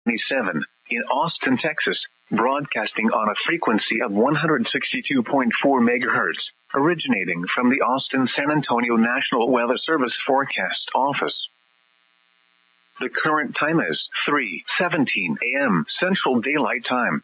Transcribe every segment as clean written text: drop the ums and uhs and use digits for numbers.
27, in Austin, Texas, broadcasting on a frequency of 162.4 MHz, originating from the Austin-San Antonio National Weather Service Forecast Office. The current time is 3:17 a.m. Central Daylight Time.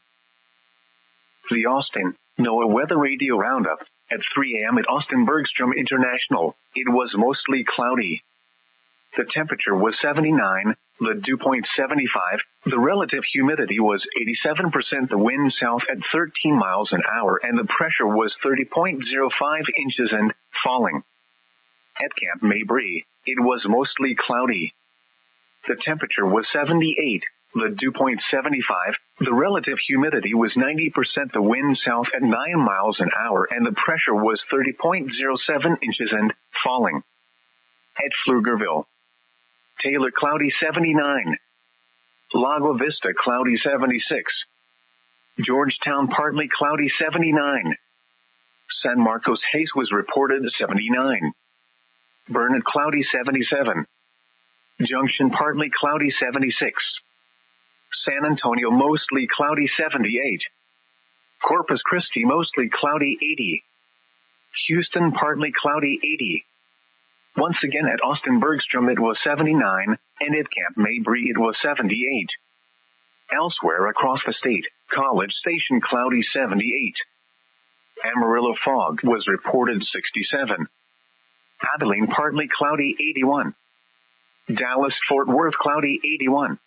The Austin NOAA Weather Radio Roundup. At 3 a.m. at Austin Bergstrom International, it was mostly cloudy. The temperature was 79, the dew point 75, the relative humidity was 87%, the wind south at 13 miles an hour, and the pressure was 30.05 inches and falling. At Camp Mabry, it was mostly cloudy. The temperature was 78, the dew point 75, the relative humidity was 90%, the wind south at 9 miles an hour, and the pressure was 30.07 inches and falling. At Pflugerville, Taylor cloudy 79. Lago Vista cloudy 76. Georgetown partly cloudy 79. San Marcos haze was reported 79. Burnett cloudy 77. Junction partly cloudy 76. San Antonio mostly cloudy 78. Corpus Christi mostly cloudy 80. Houston partly cloudy 80. Once again at Austin Bergstrom it was 79, and at Camp Mabry it was 78. Elsewhere across the state, College Station cloudy 78. Amarillo fog was reported 67. Abilene partly cloudy 81. Dallas-Fort Worth cloudy 81.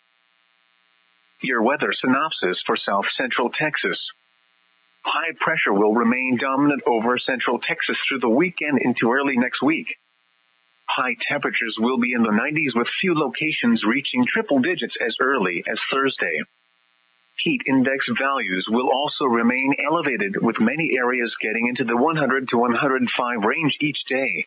Your weather synopsis for South Central Texas. High pressure will remain dominant over Central Texas through the weekend into early next week. High temperatures will be in the 90s with few locations reaching triple digits as early as Thursday. Heat index values will also remain elevated with many areas getting into the 100 to 105 range each day.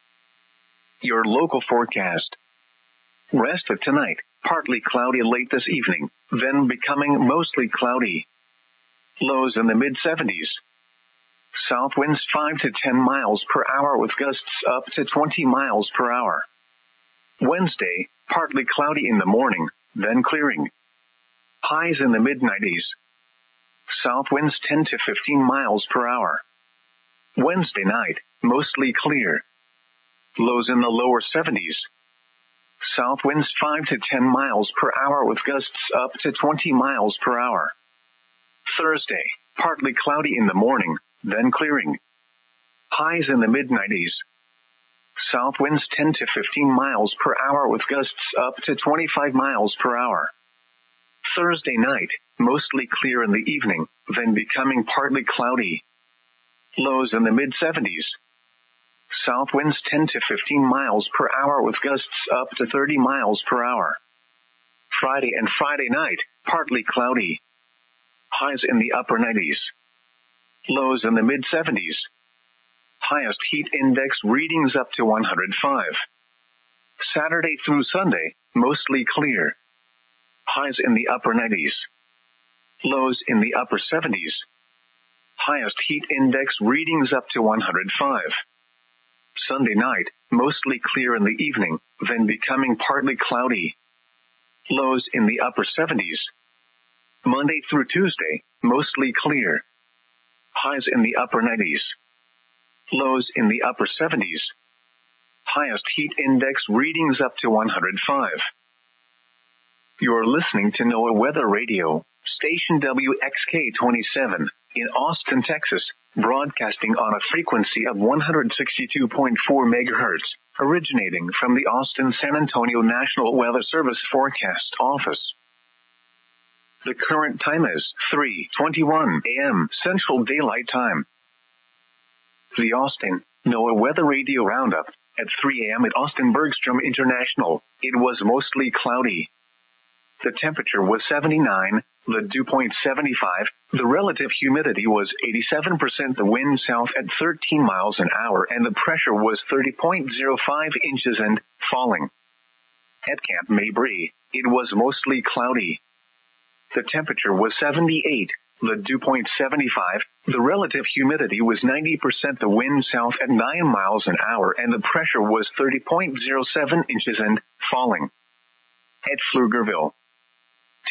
Your local forecast. Rest of tonight, partly cloudy late this evening, then becoming mostly cloudy. Lows in the mid-70s. South winds 5 to 10 miles per hour with gusts up to 20 miles per hour. Wednesday, partly cloudy in the morning, then clearing. Highs in the mid-90s. South winds 10 to 15 miles per hour. Wednesday night, mostly clear. Lows in the lower 70s. South winds 5 to 10 miles per hour with gusts up to 20 miles per hour. Thursday, partly cloudy in the morning, then clearing. Highs in the mid-90s. South winds 10 to 15 miles per hour with gusts up to 25 miles per hour. Thursday night, mostly clear in the evening, then becoming partly cloudy. Lows in the mid-70s. South winds 10 to 15 miles per hour with gusts up to 30 miles per hour. Friday and Friday night, partly cloudy. Highs in the upper 90s. Lows in the mid-70s. Highest heat index readings up to 105. Saturday through Sunday, mostly clear. Highs in the upper 90s. Lows in the upper 70s. Highest heat index readings up to 105. Sunday night, mostly clear in the evening, then becoming partly cloudy. Lows in the upper 70s. Monday through Tuesday, mostly clear. Highs in the upper 90s. Lows in the upper 70s. Highest heat index readings up to 105. You're listening to NOAA Weather Radio, station WXK-27, in Austin, Texas, broadcasting on a frequency of 162.4 MHz, originating from the Austin-San Antonio National Weather Service Forecast Office. The current time is 3:21 a.m. Central Daylight Time. The Austin NOAA Weather Radio Roundup. At 3 a.m. at Austin Bergstrom International, it was mostly cloudy. The temperature was 79, the dew point 75, the relative humidity was 87%, the wind south at 13 miles an hour, and the pressure was 30.05 inches and falling. At Camp Mabry, it was mostly cloudy. The temperature was 78, the dew point 75, the relative humidity was 90%, the wind south at 9 miles an hour, and the pressure was 30.07 inches and falling. At Pflugerville,